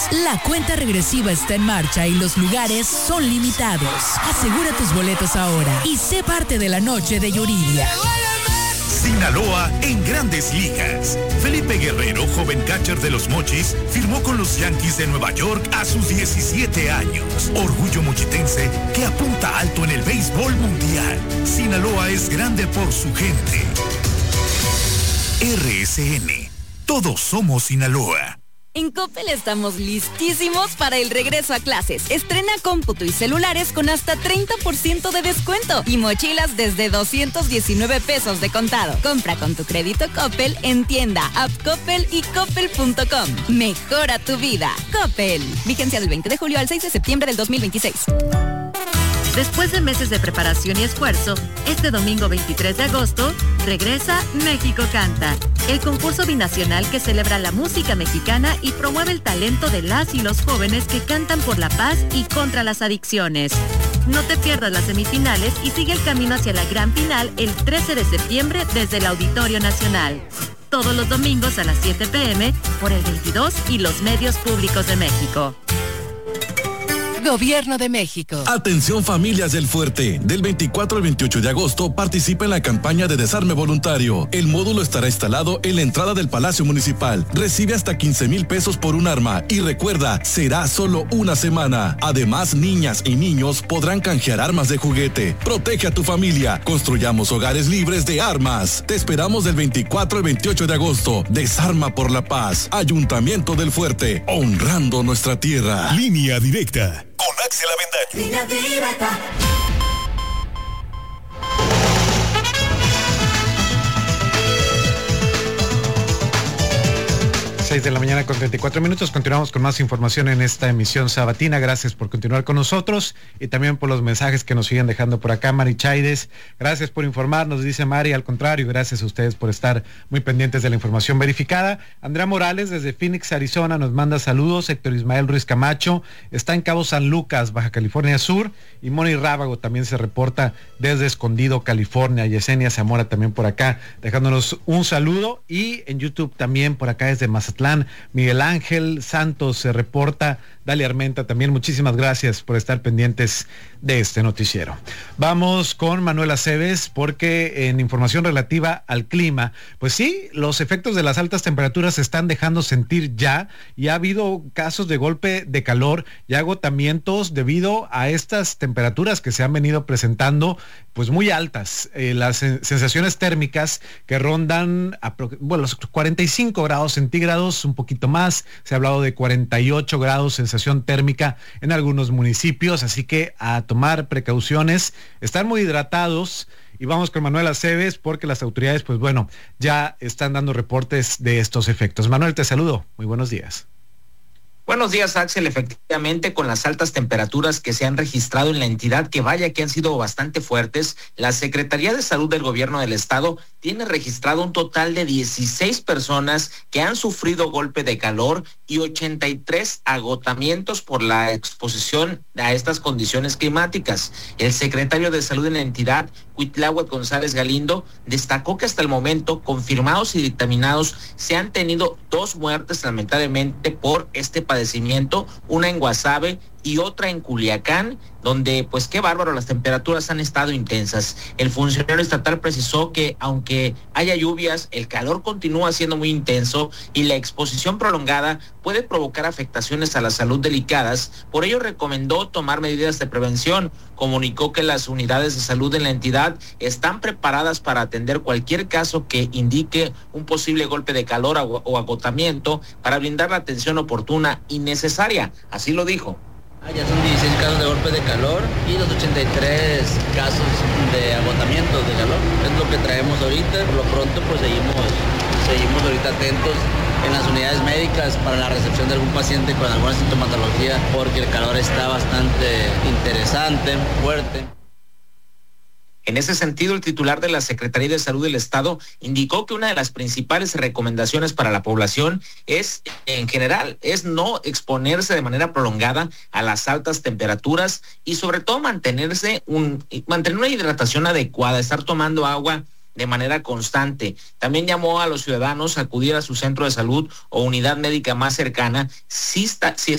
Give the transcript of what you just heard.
La cuenta regresiva está en marcha y los lugares son limitados. Asegura tus boletos ahora y sé parte de la noche de Yuridia. Sinaloa en Grandes Ligas. Felipe Guerrero, joven catcher de los Mochis, firmó con los Yankees de Nueva York a sus 17 años. Orgullo mochitense que apunta alto en el béisbol mundial. Sinaloa es grande por su gente. RSN. Todos somos Sinaloa. En Coppel estamos listísimos para el regreso a clases. Estrena cómputo y celulares con hasta 30% de descuento y mochilas desde 219 pesos de contado. Compra con tu crédito Coppel en tienda, app Coppel y coppel.com. Mejora tu vida. Coppel. Vigencia del 20 de julio al 6 de septiembre del 2026. Después de meses de preparación y esfuerzo, este domingo 23 de agosto, regresa México Canta, el concurso binacional que celebra la música mexicana y promueve el talento de las y los jóvenes que cantan por la paz y contra las adicciones. No te pierdas las semifinales y sigue el camino hacia la gran final el 13 de septiembre desde el Auditorio Nacional. Todos los domingos a las 7 p.m. por el 22 y los medios públicos de México. Gobierno de México. Atención familias del Fuerte. Del 24 al 28 de agosto participa en la campaña de desarme voluntario. El módulo estará instalado en la entrada del Palacio Municipal. Recibe hasta 15,000 pesos por un arma. Y recuerda, será solo una semana. Además, niñas y niños podrán canjear armas de juguete. Protege a tu familia. Construyamos hogares libres de armas. Te esperamos del 24 al 28 de agosto. Desarma por la paz. Ayuntamiento del Fuerte. Honrando nuestra tierra. Línea directa. Con Axel Avendaño. Línea directa. 6 de la mañana con 34 minutos. Continuamos con más información en esta emisión sabatina. Gracias por continuar con nosotros y también por los mensajes que nos siguen dejando por acá. Mari Chaides, gracias por informarnos, dice Mari. Al contrario, gracias a ustedes por estar muy pendientes de la información verificada. Andrea Morales desde Phoenix, Arizona, nos manda saludos. Héctor Ismael Ruiz Camacho está en Cabo San Lucas, Baja California Sur. Y Moni Rábago también se reporta desde Escondido, California. Yesenia Zamora también por acá dejándonos un saludo. Y en YouTube también por acá desde Mazatlán, Miguel Ángel Santos se reporta. Dale Armenta también, muchísimas gracias por estar pendientes de este noticiero. Vamos con Manuel Aceves porque en información relativa al clima, pues sí, los efectos de las altas temperaturas se están dejando sentir ya y ha habido casos de golpe de calor y agotamientos debido a estas temperaturas que se han venido presentando pues muy altas. Las sensaciones térmicas que rondan los 45 grados centígrados, un poquito más, se ha hablado de 48 grados sensación térmica en algunos municipios, así que a tomar precauciones, estar muy hidratados. Y vamos con Manuel Aceves porque las autoridades, pues bueno, ya están dando reportes de estos efectos. Manuel, te saludo. Muy buenos días. Buenos días, Axel. Efectivamente, con las altas temperaturas que se han registrado en la entidad, que vaya que han sido bastante fuertes, la Secretaría de Salud del Gobierno del Estado tiene registrado un total de 16 personas que han sufrido golpe de calor y 83 agotamientos por la exposición a estas condiciones climáticas. El secretario de Salud en la entidad, Cuitláhuac González Galindo, destacó que hasta el momento, confirmados y dictaminados, se han tenido 2 muertes lamentablemente por este padecimiento, una en Guasave y otra en Culiacán, donde pues qué bárbaro, las temperaturas han estado intensas. El funcionario estatal precisó que aunque haya lluvias, el calor continúa siendo muy intenso y la exposición prolongada puede provocar afectaciones a la salud delicadas. Por ello recomendó tomar medidas de prevención. Comunicó que las unidades de salud en la entidad están preparadas para atender cualquier caso que indique un posible golpe de calor o agotamiento para brindar la atención oportuna y necesaria. Así lo dijo. Ya son 16 casos de golpe de calor y los 83 casos de agotamiento de calor. Es lo que traemos ahorita. Por lo pronto pues seguimos ahorita atentos en las unidades médicas para la recepción de algún paciente con alguna sintomatología, porque el calor está bastante interesante, fuerte. En ese sentido, el titular de la Secretaría de Salud del Estado indicó que una de las principales recomendaciones para la población en general, es no exponerse de manera prolongada a las altas temperaturas y sobre todo mantener una hidratación adecuada, estar tomando agua de manera constante. También llamó a los ciudadanos a acudir a su centro de salud o unidad médica más cercana si